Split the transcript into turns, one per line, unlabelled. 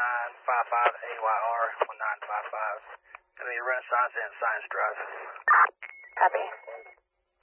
1955 AYR 1955. Gonna be Renaissance and Science Drive.
Copy.